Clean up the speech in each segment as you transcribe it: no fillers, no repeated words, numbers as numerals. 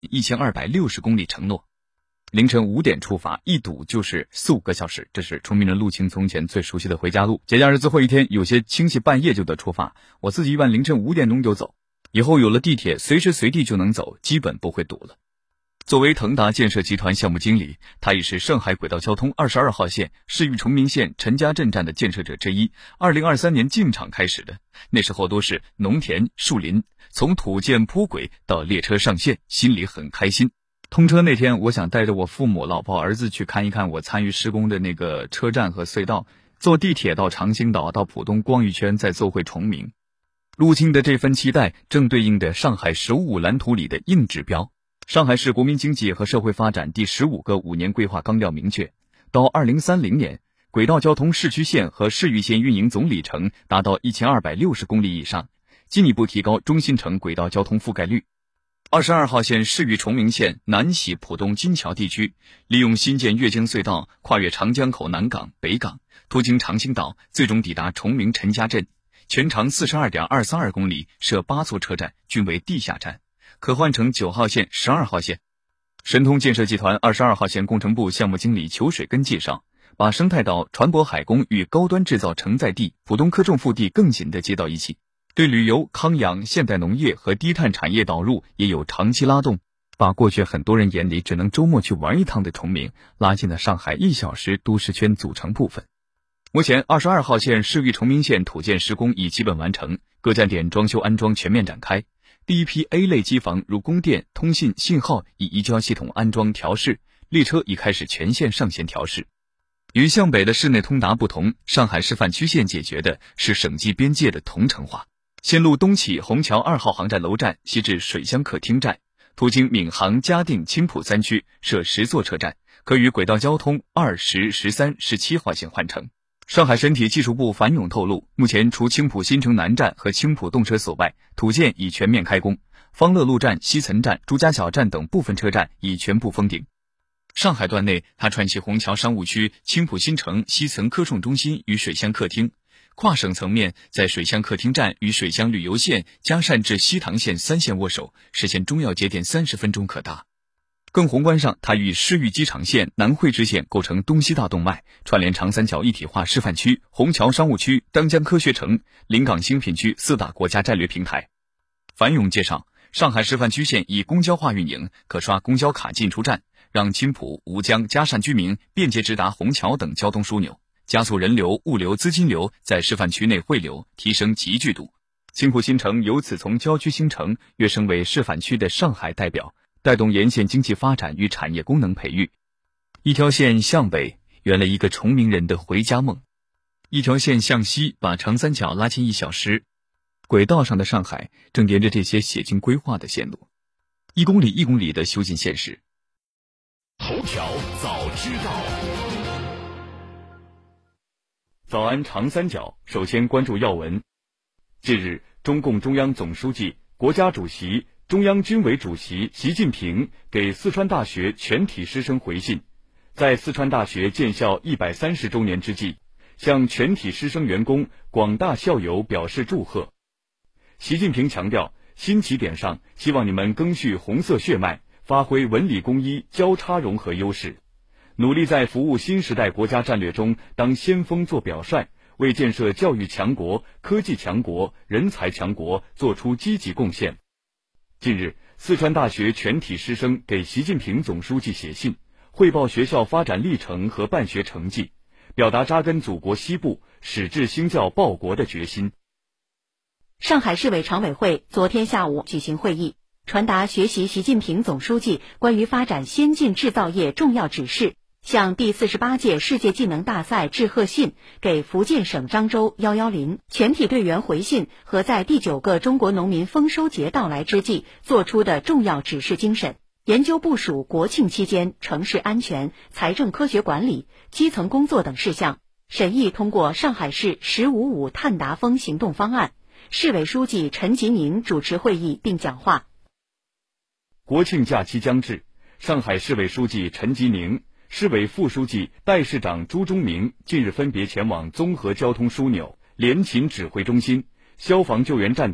1260公里承诺。凌晨5点出发，一堵就是4、5个小时，这是崇明人陆青从前最熟悉的回家路。节假日最后一天，有些亲戚半夜就得出发，我自己一般凌晨5点钟就走。以后有了地铁，随时随地就能走，基本不会堵了。作为腾达建设集团项目经理，他也是上海轨道交通22号线市域崇明县陈家镇站的建设者之一。2023年进场开始的，那时候都是农田树林，从土建铺轨到列车上线，心里很开心。通车那天，我想带着我父母、老婆、儿子去看一看我参与施工的那个车站和隧道，坐地铁到长兴岛，到浦东逛一圈，再坐回崇明。陆青的这份期待正对应的上海15蓝图里的硬指标。上海市国民经济和社会发展第15个5年规划纲要明确，到2030年，轨道交通市区线和市域线运营总里程达到1260公里以上，进一步提高中心城轨道交通覆盖率。22号线市域崇明县南禧浦东金桥地区，利用新建越京隧道跨越长江口南港、北港，途经长兴岛，最终抵达崇明陈家镇，全长42.232公里，设8座车站，均为地下站，可换乘9号线、12号线。神通建设集团22号线工程部项目经理裘水根介绍，把生态岛、船舶海工与高端制造承载地、浦东科重腹地更紧地接到一起，对旅游、康养、现代农业和低碳产业导入也有长期拉动，把过去很多人眼里只能周末去玩一趟的崇明，拉进了上海1小时都市圈组成部分。目前22号线市域崇明线土建施工已基本完成，各站点装修安装全面展开。第一批 A 类机房如供电、通信、信号已移交系统安装调试，列车已开始全线上线调试。与向北的市内通达不同，上海示范区线解决的是省际边界的同城化。线路东起虹桥2号航站楼站，西至水乡客厅站，途经闵行、嘉定、青浦3区，设10座车站，可与轨道交通2、10、13、17号线换乘。上海身体技术部樊勇透露，目前除青浦新城南站和青浦动车所外，土建已全面开工，方乐路站、西岑站、朱家角站等部分车站已全部封顶。上海段内，它串起虹桥商务区、青浦新城、西岑科创中心与水乡客厅，跨省层面在水乡客厅站与水乡旅游线、嘉善至西塘线3线握手，实现中要节点30分钟可达。更宏观上，它与市域机场线、南汇支线构成东西大动脉，串联长三角一体化示范区、虹桥商务区、当江科学城、临港新品区4大国家战略平台。樊勇介绍，上海示范区线以公交化运营，可刷公交卡进出站，让青浦、吴江、嘉善居民便捷直达虹桥等交通枢纽，加速人流、物流、资金流在示范区内汇流，提升集聚度。青浦新城由此从郊区新城跃升为示范区的上海代表，带动沿线经济发展与产业功能培育。一条线向北，圆了一个崇明人的回家梦；一条线向西，把长三角拉近1小时。轨道上的上海正沿着这些写进规划的线路，1公里1公里的修进现实。 头条早知道。早安长三角，首先关注要闻。近日，中共中央总书记、国家主席、中央军委主席习近平给四川大学全体师生回信，在四川大学建校130周年之际，向全体师生员工、广大校友表示祝贺。习近平强调，新起点上，希望你们赓续红色血脉，发挥文理工医交叉融合优势，努力在服务新时代国家战略中当先锋做表率，为建设教育强国、科技强国、人才强国做出积极贡献。近日，四川大学全体师生给习近平总书记写信，汇报学校发展历程和办学成绩，表达扎根祖国西部、矢志兴教报国的决心。 上海市委常委会昨天下午举行会议，传达学习习近平总书记关于发展先进制造业重要指示，向第48届世界技能大赛致贺信，给福建省漳州110全体队员回信和在第9个中国农民丰收节到来之际作出的重要指示精神，研究部署国庆期间城市安全、财政科学管理、基层工作等事项，审议通过上海市“1055”碳达峰行动方案。市委书记陈吉宁主持会议并讲话。 国庆假期将至，上海市委书记陈吉宁、市委副书记、代市长朱忠明近日分别前往综合交通枢纽、联勤指挥中心、消防救援站点和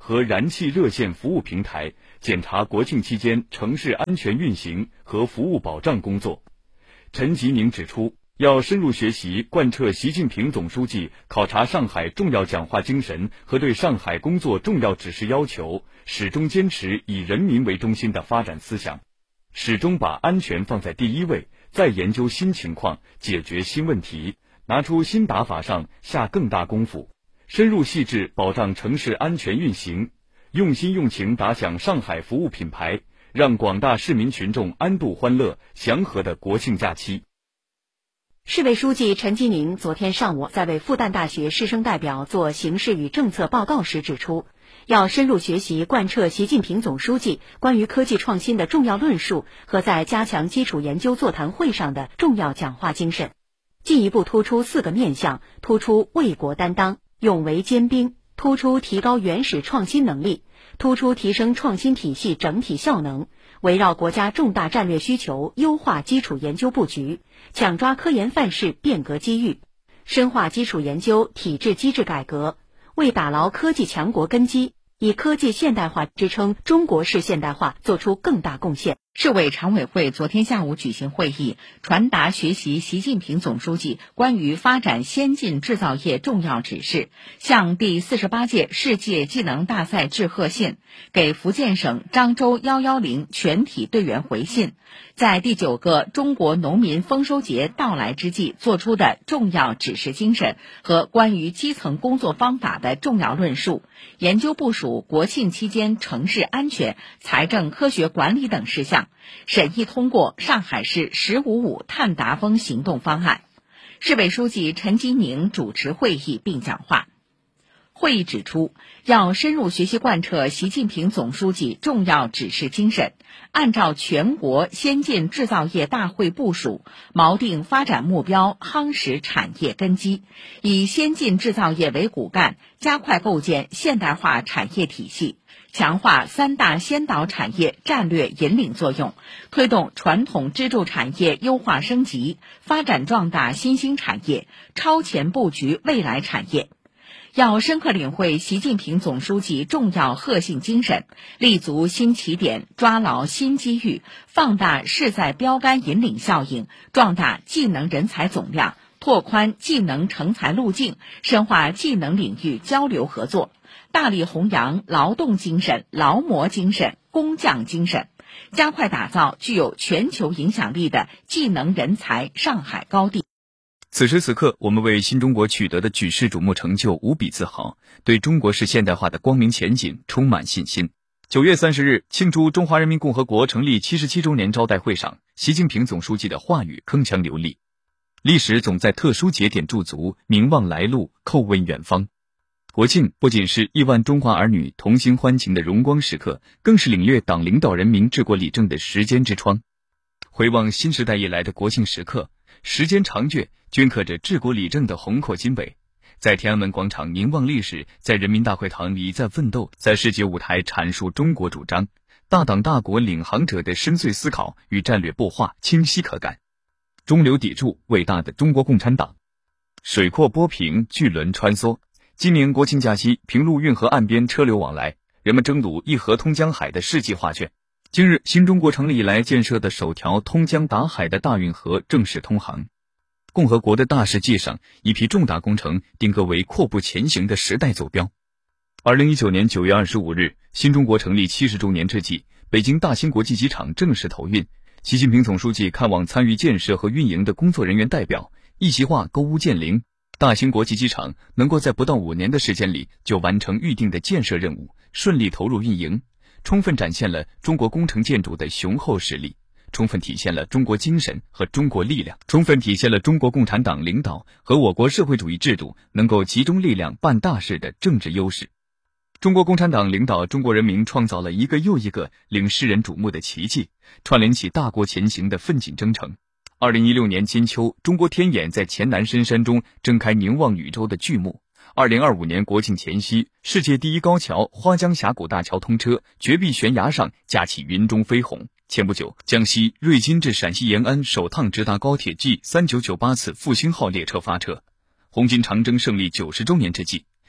和燃气热线服务平台，检查国庆期间城市安全运行和服务保障工作。陈吉宁指出，要深入学习贯彻习近平总书记考察上海重要讲话精神和对上海工作重要指示要求，始终坚持以人民为中心的发展思想，始终把安全放在第一位，再研究新情况，解决新问题，拿出新打法上下更大功夫，深入细致保障城市安全运行，用心用情打响上海服务品牌，让广大市民群众安度欢乐祥和的国庆假期。 市委书记陈吉宁昨天上午在为复旦大学师生代表做形势与政策报告时指出，要深入学习贯彻习近平总书记关于科技创新的重要论述和在加强基础研究座谈会上的重要讲话精神，进一步突出4个面向，突出为国担当、勇为坚兵，突出提高原始创新能力，突出提升创新体系整体效能，围绕国家重大战略需求优化基础研究布局，抢抓科研范式变革机遇，深化基础研究体制机制改革，为打牢科技强国根基，以科技现代化支撑中国式现代化做出更大贡献。 市委常委会昨天下午举行会议，传达学习习近平总书记关于发展先进制造业重要指示，向第48届世界技能大赛致贺信，给福建省漳州110全体队员回信，在第9个中国农民丰收节到来之际作出的重要指示精神和关于基层工作方法的重要论述，研究部署国庆期间城市安全、财政科学管理等事项，审议通过上海市“15.5”碳达峰行动方案。市委书记陈吉宁主持会议并讲话。会议指出，要深入学习贯彻习近平总书记重要指示精神，按照全国先进制造业大会部署，锚定发展目标，夯实产业根基，以先进制造业为骨干，加快构建现代化产业体系，强化3大先导产业战略引领作用，推动传统支柱产业优化升级，发展壮大新兴产业，超前布局未来产业。要深刻领会习近平总书记重要贺信精神，立足新起点，抓牢新机遇，放大势在标杆引领效应，壮大技能人才总量，拓宽技能成才路径，深化技能领域交流合作，大力弘扬劳动精神、劳模精神、工匠精神，加快打造具有全球影响力的技能人才上海高地。 此时此刻，我们为新中国取得的举世瞩目成就无比自豪，对中国式现代化的光明前景充满信心。9月30日，庆祝中华人民共和国成立77周年招待会上，习近平总书记的话语铿锵有力，历史总在特殊节点驻足，明望来路，叩问远方。国庆不仅是亿万中华儿女同心欢庆的荣光时刻，更是领略党领导人民治国理政的时间之窗。回望新时代以来的国庆时刻，时间长卷镌刻着治国理政的宏阔经纬，在天安门广场凝望历史，在人民大会堂里一再奋斗，在世界舞台阐述中国主张，大党大国领航者的深邃思考与战略擘画清晰可感。中流砥柱，伟大的中国共产党。水阔波平，巨轮穿梭。今年国庆假期，平陆运河岸边车流往来，人们争睹一河通江海的世纪画卷。今日，新中国成立以来建设的首条通江达海的大运河正式通航。共和国的大事记上，一批重大工程定格为阔步前行的时代坐标。2019年9月25日，新中国成立70周年之际，北京大兴国际机场正式投运。习近平总书记看望参与建设和运营的工作人员代表，一席话勾屋建瓴。大兴国际机场能够在不到5年的时间里就完成预定的建设任务，顺利投入运营，充分展现了中国工程建筑的雄厚实力，充分体现了中国精神和中国力量，充分体现了中国共产党领导和我国社会主义制度能够集中力量办大事的政治优势。中国共产党领导中国人民创造了一个又一个令世人瞩目的奇迹，串联起大国前行的奋进征程。2016年金秋，中国天眼在黔南深山中睁开凝望宇宙的巨幕。2025年国庆前夕，世界第一高桥花江峡谷大桥通车，绝壁悬崖上架起云中飞鸿。前不久，江西瑞金至陕西延安首趟直达高铁 G3998 次复兴号列车发车。红军长征胜利90周年之际，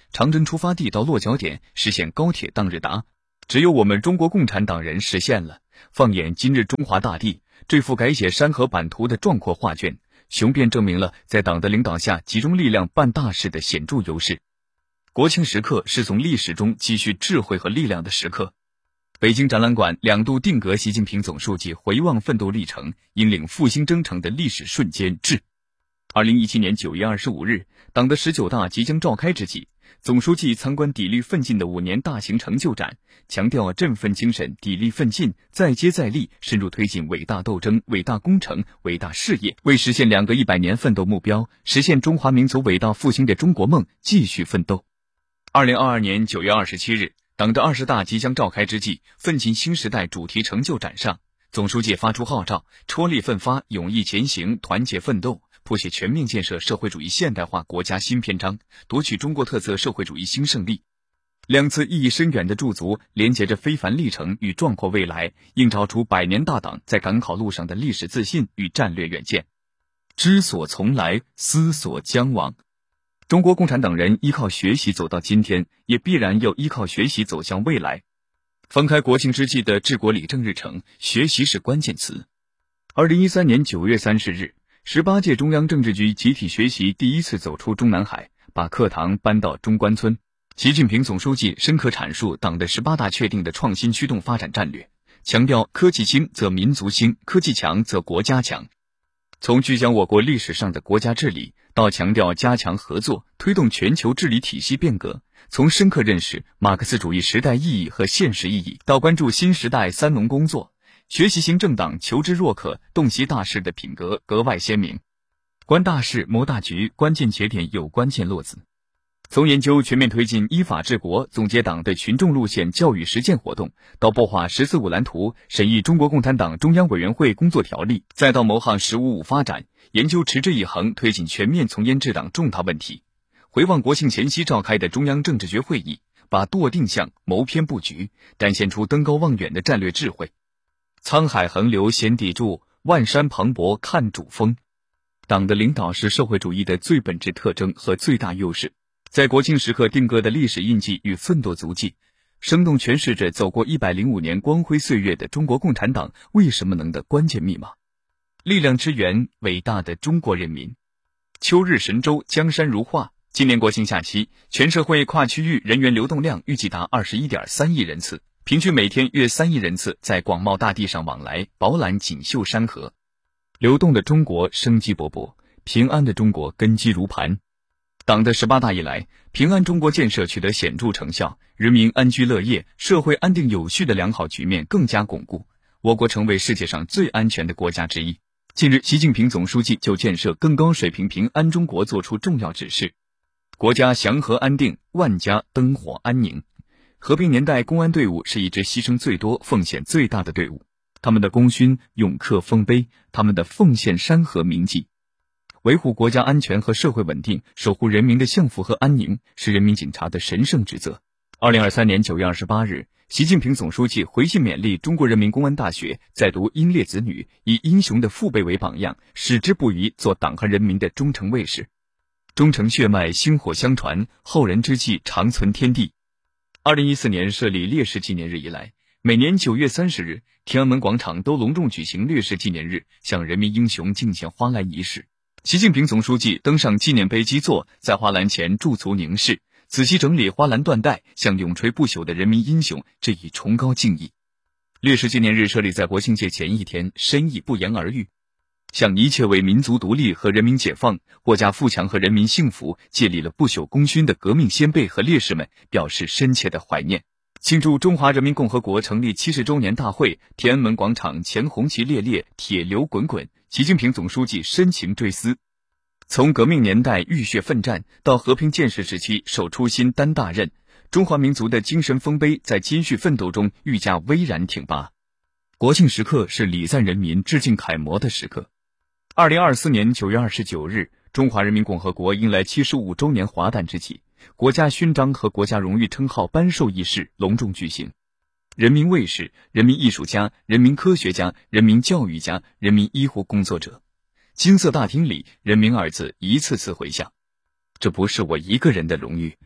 长征出发地到落脚点实现高铁当日达，只有我们中国共产党人实现了。放眼今日中华大地，这幅改写山河版图的壮阔画卷，雄辩证明了在党的领导下集中力量办大事的显著优势。国庆时刻是从历史中积蓄智慧和力量的时刻。北京展览馆2度定格习近平总书记回望奋斗历程，引领复兴征程的历史瞬间至。2017年9月25日，党的19大即将召开之际，总书记参观砥砺奋进的5年大型成就展，强调振奋精神、砥砺奋进、再接再厉，深入推进伟大斗争、伟大工程、伟大事业，为实现2个100年奋斗目标，实现中华民族伟大复兴的中国梦继续奋斗。2022年9月27日，党的20大即将召开之际，奋进新时代主题成就展上，总书记发出号召，踔厉奋发，勇毅前行，团结奋斗，谱写全面建设社会主义现代化国家新篇章，夺取中国特色社会主义新胜利。2次意义深远的驻足，连接着非凡历程与壮阔未来，映照出100年大党在赶考路上的历史自信与战略远见。知所从来，思所将往。中国共产党人依靠学习走到今天，也必然要依靠学习走向未来。翻开国庆之际的治国理政日程，学习是关键词。2013年9月30日，18届中央政治局集体学习第一次走出中南海，把课堂搬到中关村。习近平总书记深刻阐述党的18大确定的创新驱动发展战略，强调科技兴则民族兴，科技强则国家强。从聚焦我国历史上的国家治理，到强调加强合作，推动全球治理体系变革；从深刻认识马克思主义时代意义和现实意义，到关注新时代三农工作，学习型政党求知若渴、洞悉大事的品格格外鲜明。观大事、谋大局，关键节点有关键落子。从研究全面推进依法治国，总结党的群众路线教育实践活动，到擘画“十四五”蓝图，审议中国共产党中央委员会工作条例，再到谋划“十五五”发展，研究持之以恒推进全面从严治党重大问题。回望国庆前夕召开的中央政治局会议，把舵定向，谋篇布局，展现出登高望远的战略智慧。沧海横流显砥柱，万山磅礴看主峰。党的领导是社会主义的最本质特征和最大优势。在国庆时刻定格的历史印记与奋斗足迹，生动诠释着走过105年光辉岁月的中国共产党为什么能的关键密码。力量之源，伟大的中国人民。秋日神州，江山如画。今年国庆假期，全社会跨区域人员流动量预计达21.3亿人次，平均每天约3亿人次在广袤大地上往来，饱览锦绣山河。流动的中国生机勃勃，平安的中国根基如磐。党的18大以来，平安中国建设取得显著成效，人民安居乐业、社会安定有序的良好局面更加巩固，我国成为世界上最安全的国家之一。近日，习近平总书记就建设更高水平平安中国作出重要指示。国家祥和安定，万家灯火安宁。和平年代公安队伍是一支牺牲最多、奉献最大的队伍，他们的功勋永刻丰碑，他们的奉献山河铭记。维护国家安全和社会稳定，守护人民的幸福和安宁，是人民警察的神圣职责。2023年9月28日，习近平总书记回信勉励中国人民公安大学在读英烈子女，以英雄的父辈为榜样，矢志不渝做党和人民的忠诚卫士。忠诚血脉薪火相传，后人之际长存天地。2014年设立烈士纪念日以来，每年9月30日，天安门广场都隆重举行烈士纪念日，向人民英雄敬献花篮仪式。习近平总书记登上纪念碑基座，在花篮前驻足凝视，仔细整理花篮缎带，向永垂不朽的人民英雄致以崇高敬意。烈士纪念日设立在国庆节前一天，深意不言而喻，向一切为民族独立和人民解放、国家富强和人民幸福建立了不朽功勋的革命先辈和烈士们表示深切的怀念。庆祝中华人民共和国成立70周年大会，天安门广场前红旗猎猎，铁流滚滚，习近平总书记深情追思。从革命年代浴血奋战到和平建设时期守初心担大任，中华民族的精神丰碑在艰巨奋斗中愈加巍然挺拔。国庆时刻是礼赞人民、致敬楷模的时刻。2024年9月29日，中华人民共和国迎来75周年华诞之际，国家勋章和国家荣誉称号颁授仪式隆重举行。人民卫士、人民艺术家、人民科学家、人民教育家、人民医护工作者，金色大厅里，人民二字一次次回响。这不是我一个人的荣誉，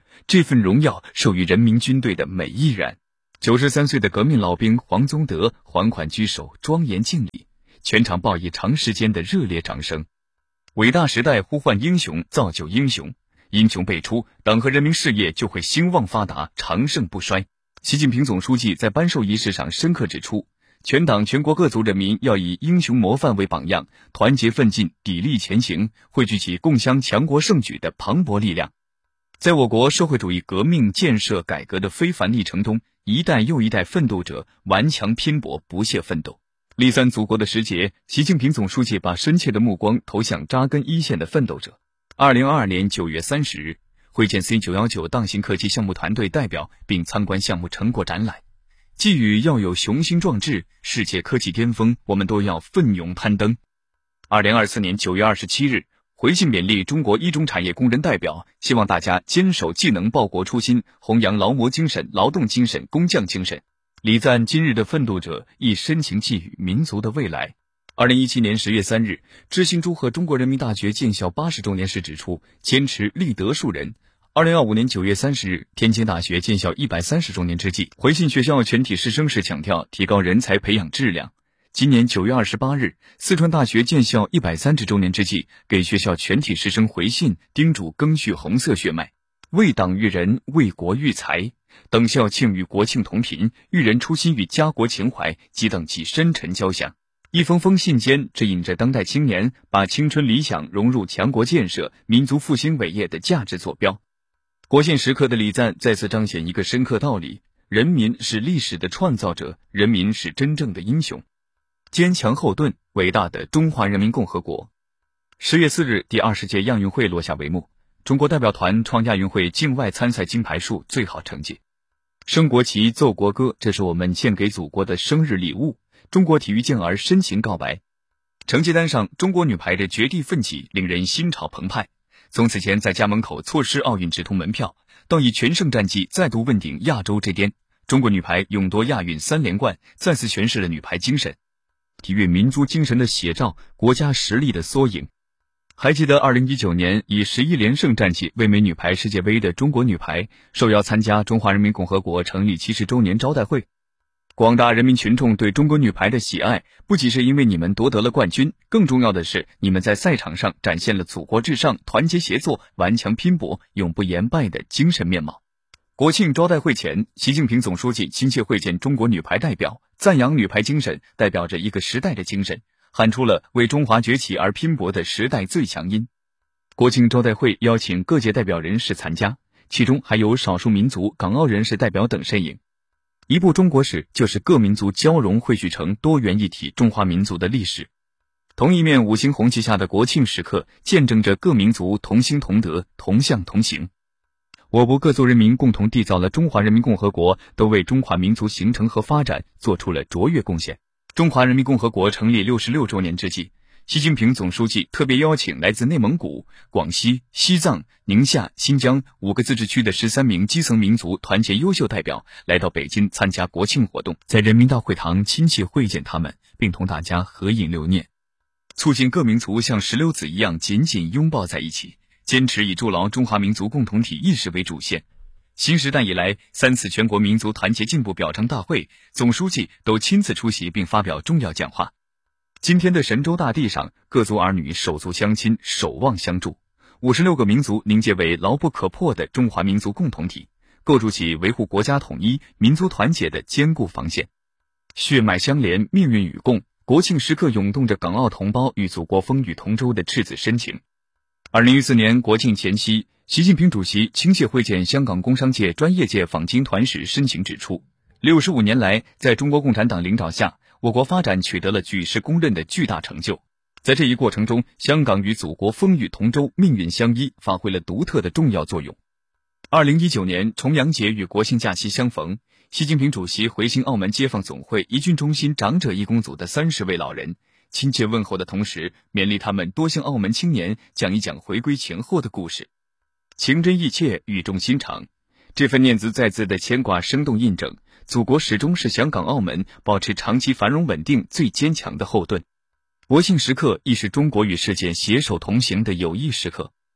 这份荣耀授予人民军队的每一人。93岁的革命老兵黄宗德缓缓居首，庄严敬礼，全场报以长时间的热烈掌声。伟大时代呼唤英雄，造就英雄，英雄辈出，党和人民事业就会兴旺发达，长盛不衰。习近平总书记在颁授仪式上深刻指出，全党全国各族人民要以英雄模范为榜样，团结奋进，砥砺前行，汇聚起共襄强国盛举的磅礴力量。在我国社会主义革命建设改革的非凡历程中，一代又一代奋斗者顽强拼搏，不懈奋斗。立三祖国的时节，习近平总书记把深切的目光投向扎根一线的奋斗者。2022年9月30日，会见 C919 大型客机项目团队代表，并参观项目成果展览。寄语要有雄心壮志，世界科技巅峰，我们都要奋勇攀登。2024年9月27日，回信勉励中国一中产业工人代表，希望大家坚守技能报国初心，弘扬劳模精神、劳动精神、工匠精神，礼赞今日的奋斗者，亦深情寄予民族的未来。2017年10月3日，知行祝贺中国人民大学建校80周年时指出，坚持立德树人。2025年9月30日，天津大学建校130周年之际，回信学校全体师生时强调提高人才培养质量。今年9月28日，四川大学建校130周年之际，给学校全体师生回信，叮嘱赓续红色血脉，为党育人，为国育才。等校庆与国庆同频，育人初心与家国情怀激荡起深沉交响。一封封信间指引着当代青年把青春理想融入强国建设、民族复兴伟业的价值坐标。国庆时刻的礼赞再次彰显一个深刻道理：人民是历史的创造者，人民是真正的英雄。坚强后盾，伟大的中华人民共和国。10月4日，第20届亚运会落下帷幕，中国代表团创亚运会境外参赛金牌数最好成绩。升国旗、奏国歌，这是我们献给祖国的生日礼物。中国体育健儿深情告白。成绩单上，中国女排的绝地奋起令人心潮澎湃。从此前在家门口错失奥运直通门票，到以全胜战绩再度问鼎亚洲之巅，中国女排勇夺亚运3连冠，再次诠释了女排精神。体育民族精神的写照，国家实力的缩影。还记得2019年以11连胜战绩卫冕女排世界杯的中国女排，受邀参加中华人民共和国成立70周年招待会。广大人民群众对中国女排的喜爱，不仅是因为你们夺得了冠军，更重要的是你们在赛场上展现了祖国至上、团结协作、顽强拼搏、永不言败的精神面貌。国庆招待会前，习近平总书记亲切会见中国女排代表，赞扬女排精神代表着一个时代的精神，喊出了为中华崛起而拼搏的时代最强音。国庆招待会邀请各界代表人士参加，其中还有少数民族、港澳人士代表等身影。一部中国史，就是各民族交融汇聚成多元一体中华民族的历史。同一面五星红旗下的国庆时刻，见证着各民族同心同德、同向同行。我国各族人民共同缔造了中华人民共和国，都为中华民族形成和发展做出了卓越贡献。中华人民共和国成立66周年之际，习近平总书记特别邀请来自内蒙古、广西、西藏、宁夏、新疆5个自治区的13名基层民族团结优秀代表来到北京参加国庆活动，在人民大会堂亲切会见他们，并同大家合影留念，促进各民族像石榴籽一样紧紧拥抱在一起，坚持以筑牢中华民族共同体意识为主线。新时代以来3次全国民族团结进步表彰大会，总书记都亲自出席并发表重要讲话。今天的神州大地上，各族儿女手足相亲，守望相助，56个民族凝结为牢不可破的中华民族共同体，构筑起维护国家统一、民族团结的坚固防线。血脉相连，命运与共，国庆时刻涌动着港澳同胞与祖国风雨同舟的赤子深情。2014年国庆前夕，习近平主席亲切会见香港工商界、专业界访京团时深情指出，65年来，在中国共产党领导下，我国发展取得了举世公认的巨大成就。在这一过程中，香港与祖国风雨同舟、命运相依，发挥了独特的重要作用。2019年重阳节与国庆假期相逢，习近平主席回信澳门街坊总会怡俊中心长者义工组的30位老人，亲切问候的同时，勉励他们多向澳门青年讲一讲回归前后的故事，情真意切，语重心长。这份念兹在兹的牵挂生动印证，祖国始终是香港、澳门保持长期繁荣稳定最坚强的后盾。国庆时刻亦是中国与世界携手同行的有益时刻。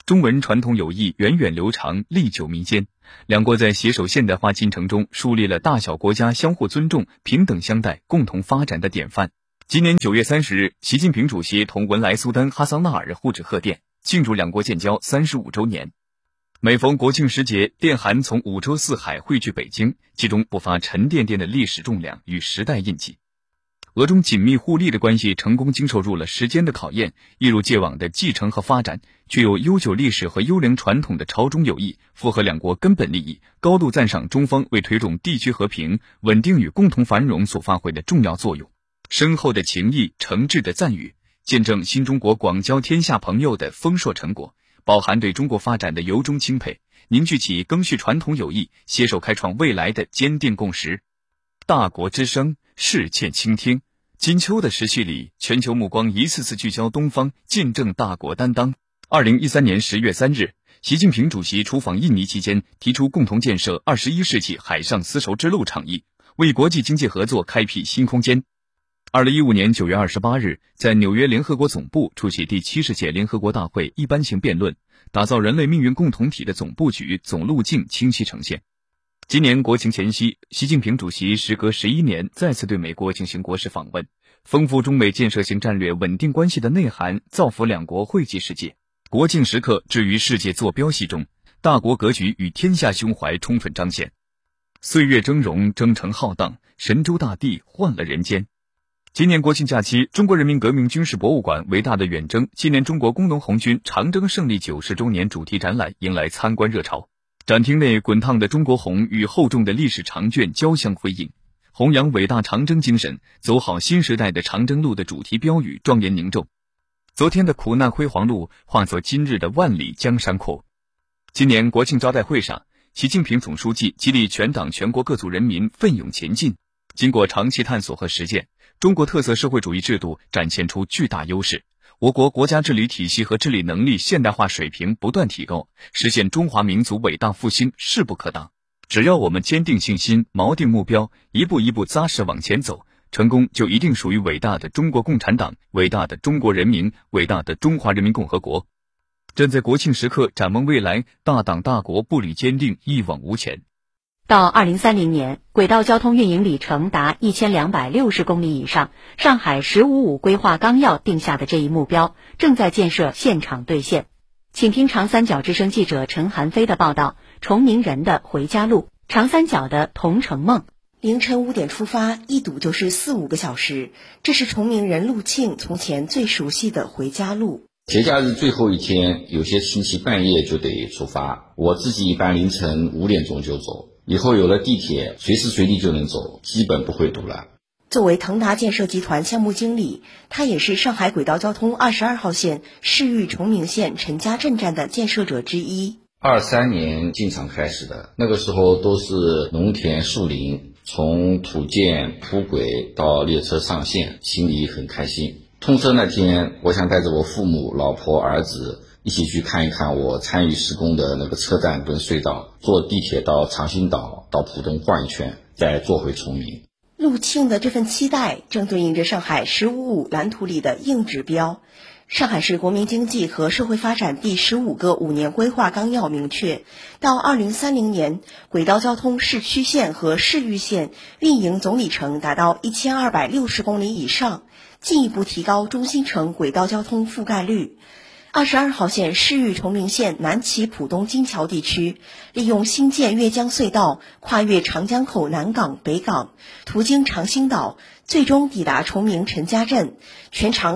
中文传统友谊源远流长，历久弥坚。两国在携手现代化进程中树立了大小国家相互尊重、平等相待、共同发展的典范。今年9月30日，习近平主席同文莱苏丹哈桑纳尔互致贺电，庆祝两国建交35周年。每逢国庆时节，电函从5洲4海汇聚北京，其中不乏沉甸甸的历史重量与时代印记。俄中紧密互利的关系成功经受住了时间的考验，一如既往的继承和发展，具有悠久历史和优良传统的朝中友谊，符合两国根本利益，高度赞赏中方为推动地区和平、稳定与共同繁荣所发挥的重要作用。深厚的情谊、诚挚的赞誉，见证新中国广交天下朋友的丰硕成果，饱含对中国发展的由衷钦佩，凝聚起赓续传统友谊、携手开创未来的坚定共识。大国之声，世界倾听。金秋的时序里，全球目光一次次聚焦东方，见证大国担当。2013年10月3日，习近平主席出访印尼期间，提出共同建设21世纪海上丝绸之路倡议，为国际经济合作开辟新空间。2015年9月28日，在纽约联合国总部出席第70届联合国大会一般性辩论，打造人类命运共同体的总布局、总路径清晰呈现。今年国庆前夕，习近平主席时隔11年再次对美国进行国事访问，丰富中美建设性战略稳定关系的内涵，造福两国惠及世界。国庆时刻置于世界坐标系中，大国格局与天下胸怀充分彰显。岁月峥嵘，征程浩荡，神州大地换了人间。今年国庆假期，中国人民革命军事博物馆伟大的远征纪念中国工农红军长征胜利90周年主题展览迎来参观热潮。展厅内滚烫的中国红与厚重的历史长卷交相辉映，弘扬伟大长征精神，走好新时代的长征路的主题标语庄严凝重。昨天的苦难辉煌路化作今日的万里江山阔。今年国庆招待会上，习近平总书记激励全党全国各族人民奋勇前进。经过长期探索和实践，中国特色社会主义制度展现出巨大优势，我国国家治理体系和治理能力现代化水平不断提高，实现中华民族伟大复兴势不可挡。只要我们坚定信心，锚定目标，一步一步扎实往前走，成功就一定属于伟大的中国共产党、伟大的中国人民、伟大的中华人民共和国。站在国庆时刻展望未来，大党大国步履坚定，一往无前。 到2030年，轨道交通运营里程达1260公里以上，上海“15+5”规划纲要定下的这一目标，正在建设现场兑现。请听长三角之声记者陈寒飞的报道：崇明人的回家路，长三角的同城梦。 凌晨5点出发，一堵就是4-5个小时，这是崇明人陆庆从前最熟悉的回家路。 节假日最后一天，有些亲戚半夜就得出发，我自己一般凌晨5点钟就走。以后有了地铁，随时随地就能走，基本不会堵了。 作为腾达建设集团项目经理，他也是上海轨道交通22号线市域崇明县陈家镇站的建设者之一。 23年进场开始的，那个时候都是农田树林，从土建铺轨到列车上线，心里很开心。通车那天，我想带着我父母、老婆、儿子一起去看一看我参与施工的那个车站跟隧道，坐地铁到长兴岛，到浦东逛一圈，再坐回崇明。 陆庆的这份期待正对应着上海“15+5”蓝图里的硬指标。上海市国民经济和社会发展第15个5年规划纲要明确，到2030年，轨道交通市区线和市域线运营总里程达到1260公里以上，进一步提高中心城轨道交通覆盖率。22号线市域崇明县南起浦东金桥地区，利用新建越江隧道跨越长江口南港、北港，途经长兴岛，最终抵达崇明陈家镇，全长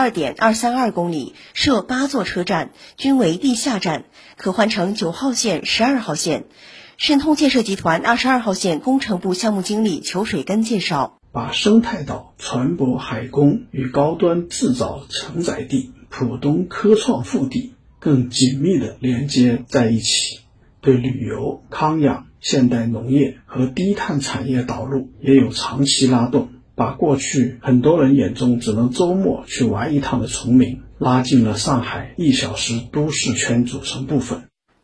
42.232公里，设8座车站，均为地下站，可换乘9号线、12号线。申通建设集团22号线工程部项目经理裘水根介绍， 把生态岛、船舶海工与高端制造承载地浦东科创腹地更紧密地连接在一起，对旅游、康养、现代农业和低碳产业导入也有长期拉动，把过去很多人眼中只能周末去玩一趟的崇明拉进了上海1小时都市圈组成部分。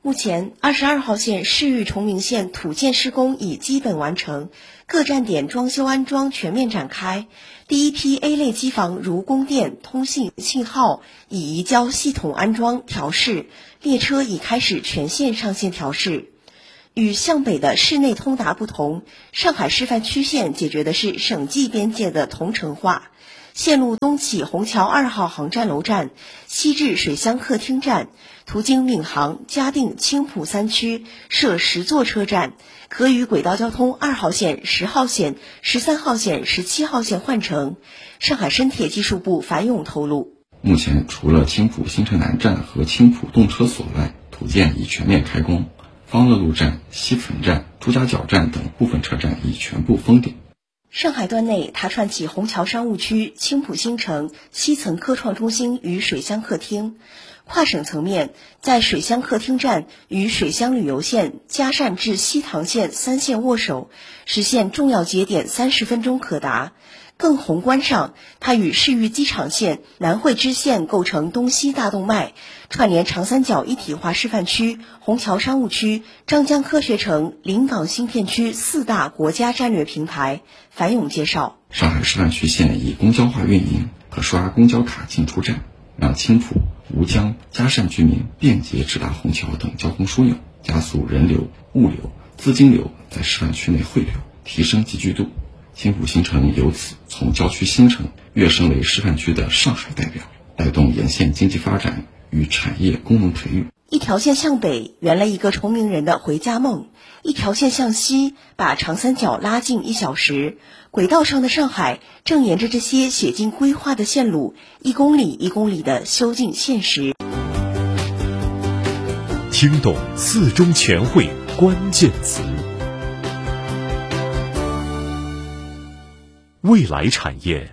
目前22号线市域崇明线土建施工已基本完成，各站点装修安装全面展开。第一批 A 类机房如供电、通信、信号已移交系统安装调试，列车已开始全线上线调试。与向北的市内通达不同，上海示范区线解决的是省际边界的同城化。线路东起虹桥2号航站楼站，西至水乡客厅站，途经闵行、嘉定、青浦3区，设10座车站，可与轨道交通2号线、10号线、13号线、17号线换乘。上海深铁技术部樊勇透露， 目前除了青浦新城南站和青浦动车所外，土建已全面开工，方乐路站、西汾站、朱家角站等部分车站已全部封顶。 上海段内，它串起虹桥商务区、青浦新城、西层科创中心与水乡客厅。跨省层面，在水乡客厅站与水乡旅游线、嘉善至西塘线3线握手，实现重要节点30分钟可达。更宏观上，它与市域机场线、南汇支线构成东西大动脉，串联长三角一体化示范区、虹桥商务区、张江科学城、临港新片区4大国家战略平台。樊勇介绍， 上海示范区线以公交化运营，可刷公交卡进出站，让青浦、吴江、嘉善居民便捷直达虹桥等交通枢纽，加速人流、物流、资金流在示范区内汇流，提升集聚度。青浦新城由此从郊区新城跃升为示范区的上海代表，带动沿线经济发展与产业功能培育。 一条线向北圆了一个崇明人的回家梦，一条线向西把长三角拉近1小时。轨道上的上海正沿着这些写进规划的线路，1公里1公里的修进现实。 听懂四中全会关键词。未来产业。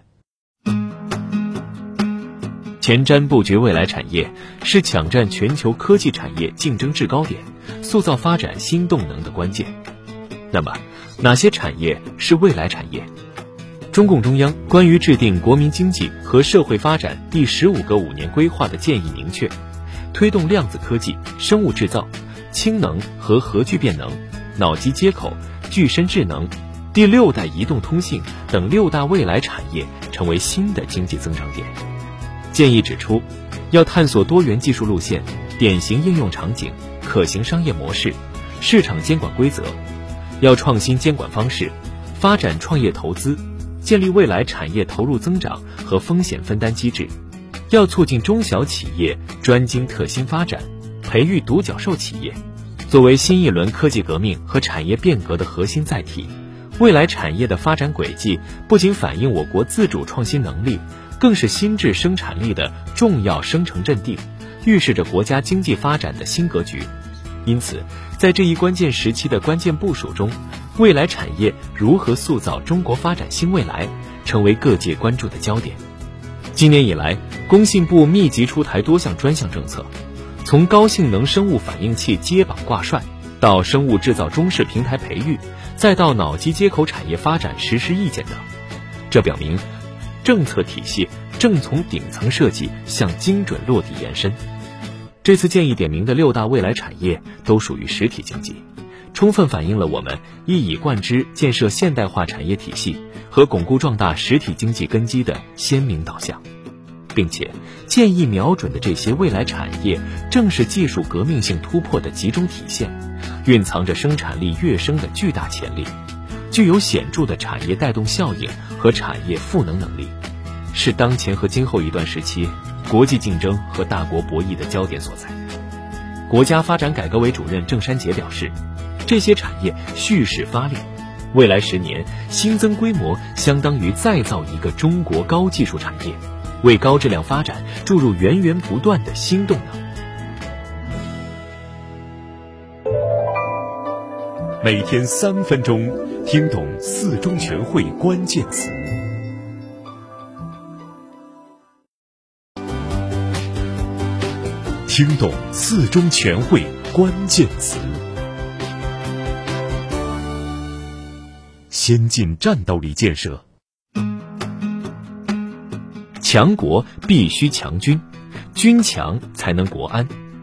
前瞻布局未来产业是抢占全球科技产业竞争制高点、塑造发展新动能的关键。那么，哪些产业是未来产业？中共中央关于制定国民经济和社会发展第15个5年规划的建议明确，推动量子科技、生物制造、氢能和核聚变能、脑机接口、具身智能、第6代移动通信等6大未来产业成为新的经济增长点。建议指出，要探索多元技术路线、典型应用场景、可行商业模式、市场监管规则，要创新监管方式，发展创业投资，建立未来产业投入增长和风险分担机制，要促进中小企业专精特新发展，培育独角兽企业。作为新一轮科技革命和产业变革的核心载体，未来产业的发展轨迹不仅反映我国自主创新能力，更是新质生产力的重要生成阵地，预示着国家经济发展的新格局。因此，在这一关键时期的关键部署中，未来产业如何塑造中国发展新未来，成为各界关注的焦点。今年以来，工信部密集出台多项专项政策，从高性能生物反应器接榜挂帅，到生物制造中试平台培育，再到脑机接口产业发展实施意见等。这表明政策体系正从顶层设计向精准落地延伸。这次建议点名的6大未来产业都属于实体经济，充分反映了我们一以贯之建设现代化产业体系和巩固壮大实体经济根基的鲜明导向。并且建议瞄准的这些未来产业正是技术革命性突破的集中体现，蕴藏着生产力跃升的巨大潜力，具有显著的产业带动效应和产业赋能能力，是当前和今后一段时期国际竞争和大国博弈的焦点所在。国家发展改革委主任郑山杰表示，这些产业蓄势发力，未来10年新增规模相当于再造一个中国高技术产业，为高质量发展注入源源不断的新动能。 每天3分钟，听懂四中全会关键词。听懂四中全会关键词。先进战斗力建设。强国必须强军，军强才能国安。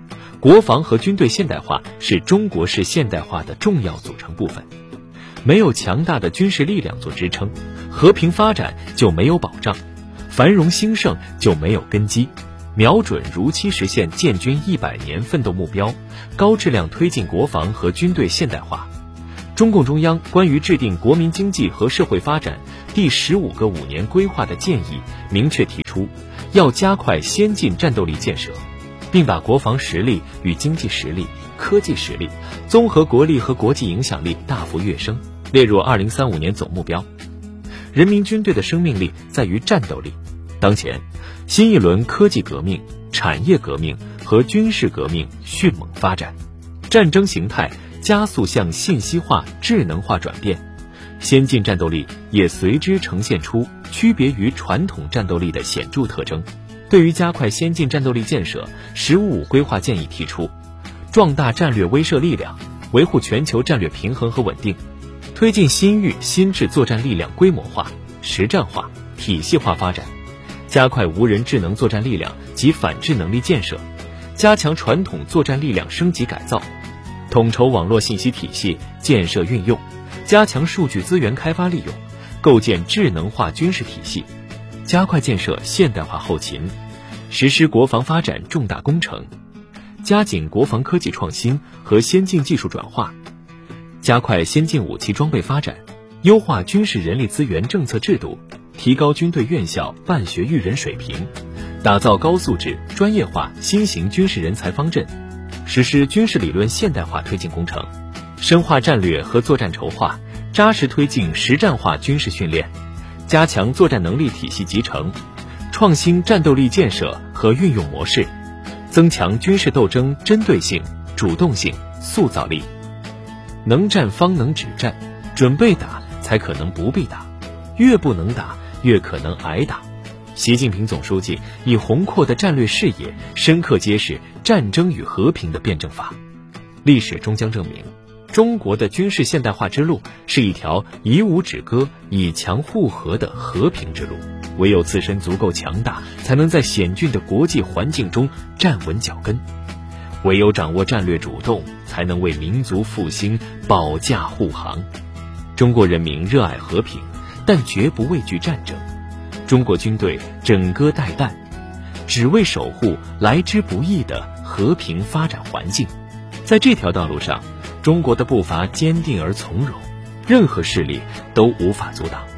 国防和军队现代化是中国式现代化的重要组成部分。没有强大的军事力量做支撑，和平发展就没有保障，繁荣兴盛就没有根基。瞄准如期实现建军100年奋斗目标，高质量推进国防和军队现代化。中共中央关于制定国民经济和社会发展第15个5年规划的建议明确提出，要加快先进战斗力建设，并把国防实力与经济实力、科技实力、综合国力和国际影响力大幅跃升，列入2035年总目标。人民军队的生命力在于战斗力。当前，新一轮科技革命、产业革命和军事革命迅猛发展，战争形态加速向信息化、智能化转变，先进战斗力也随之呈现出区别于传统战斗力的显著特征。对于加快先进战斗力建设，“15+5”规划建议提出，壮大战略威慑力量，维护全球战略平衡和稳定，推进新域新质作战力量规模化、实战化、体系化发展，加快无人智能作战力量及反制能力建设，加强传统作战力量升级改造，统筹网络信息体系建设运用，加强数据资源开发利用，构建智能化军事体系，加快建设现代化后勤，实施国防发展重大工程，加紧国防科技创新和先进技术转化，加快先进武器装备发展，优化军事人力资源政策制度，提高军队院校办学育人水平，打造高素质、专业化新型军事人才方阵，实施军事理论现代化推进工程，深化战略和作战筹划，扎实推进实战化军事训练，加强作战能力体系集成，创新战斗力建设和运用模式，增强军事斗争针对性、主动性、塑造力。能战方能止战，准备打才可能不必打，越不能打越可能挨打。习近平总书记以宏阔的战略视野，深刻揭示战争与和平的辩证法。历史终将证明，中国的军事现代化之路是一条以武止戈、以强护和的和平之路。唯有自身足够强大，才能在险峻的国际环境中站稳脚跟；唯有掌握战略主动，才能为民族复兴保驾护航。中国人民热爱和平，但绝不畏惧战争。中国军队枕戈待旦，只为守护来之不易的和平发展环境。在这条道路上，中国的步伐坚定而从容，任何势力都无法阻挡。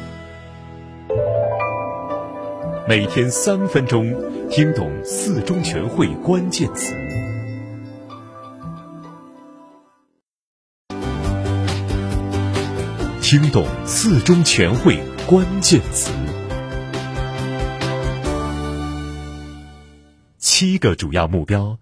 每天3分钟，听懂4中全会关键词。听懂4中全会关键词。7个主要目标。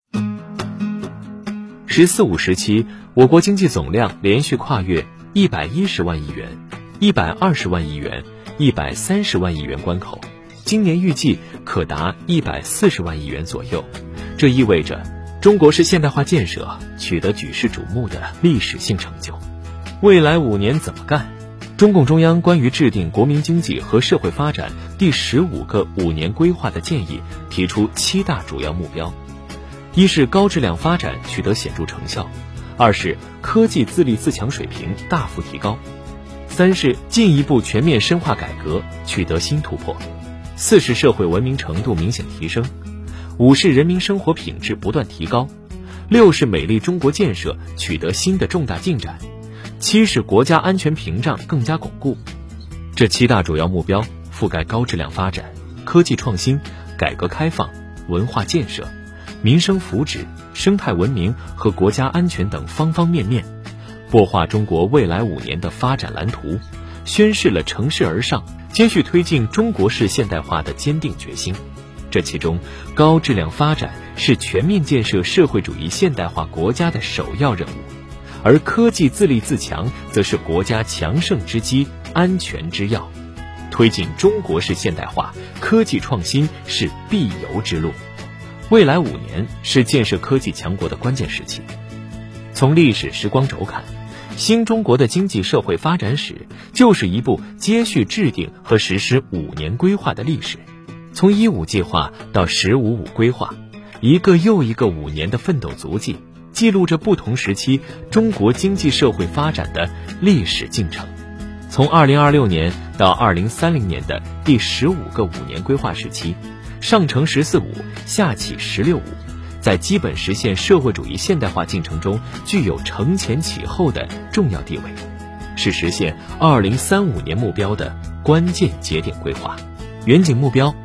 “14五”时期，我国经济总量连续跨越110万亿元、120万亿元、130万亿元关口，今年预计可达140万亿元左右。这意味着中国式现代化建设取得举世瞩目的历史性成就。未来5年怎么干？中共中央关于制定国民经济和社会发展第15个5年规划的建议提出7大主要目标：一是高质量发展取得显著成效；二是科技自立自强水平大幅提高；三是进一步全面深化改革取得新突破；四是社会文明程度明显提升；五是人民生活品质不断提高；六是美丽中国建设取得新的重大进展；七是国家安全屏障更加巩固。这7大主要目标覆盖高质量发展、科技创新、改革开放、文化建设、民生福祉、生态文明和国家安全等方方面面，擘画中国未来5年的发展蓝图，宣示了乘势而上、接续推进中国式现代化的坚定决心。这其中，高质量发展是全面建设社会主义现代化国家的首要任务，而科技自立自强则是国家强盛之基、安全之要。推进中国式现代化，科技创新是必由之路。未来5年是建设科技强国的关键时期。从历史时光轴看，新中国的经济社会发展史就是一部接续制定和实施5年规划的历史。从“15”计划到“15+5”规划， 一个又一个5年的奋斗足迹，记录着不同时期中国经济社会发展的历史进程。从2026年到2030年的第15个5年规划时期，上承14五，下启16五，在基本实现社会主义现代化进程中具有承前启后的重要地位，是实现2035年目标的关键节点规划。远景目标